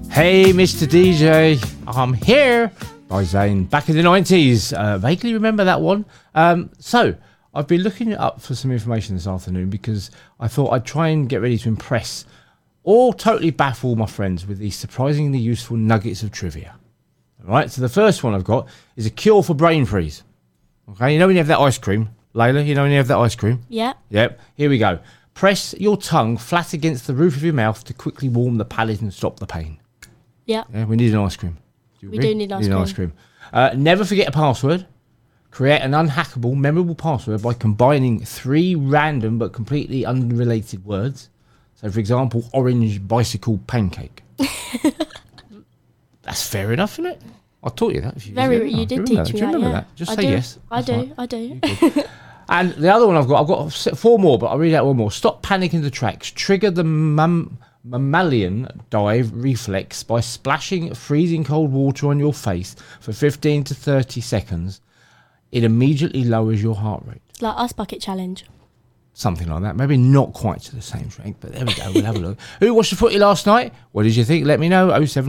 Hey, Mr. DJ, I'm here by Zayn. Back in the 90s. Vaguely remember that one. So, I've been looking up for some information this afternoon because I thought I'd try and get ready to impress or totally baffle my friends with these surprisingly useful nuggets of trivia. All right, so the first one I've got is a cure for brain freeze. Okay, you know when you have that ice cream? Layla, you know when you have that ice cream? Yeah. Yep, here we go. Press your tongue flat against the roof of your mouth to quickly warm the palate and stop the pain. Yeah. Yeah, we need an ice cream. We do need ice cream. Never forget a password. Create an unhackable, memorable password by combining 3 random but completely unrelated words. So, for example, orange bicycle pancake. That's fair enough, isn't it? I taught you that. You did teach me that. Just say yes. I do. And the other one I've got 4 more, but I'll read out one more. Stop panicking the tracks. Trigger the mammalian dive reflex by splashing freezing cold water on your face for 15 to 30 seconds. It immediately lowers your heart rate. It's like Ice Bucket Challenge. Something like that. Maybe not quite to the same strength, but there we go. We'll have a look. Who watched the footy last night? What did you think? Let me know.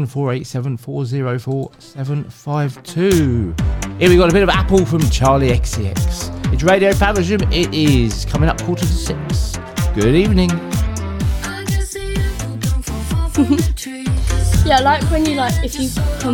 07487404752. Here we got a bit of Apple from Charlie XCX. It's Radio Faversham. It is coming up 5:45. Good evening. Yeah, like when you if you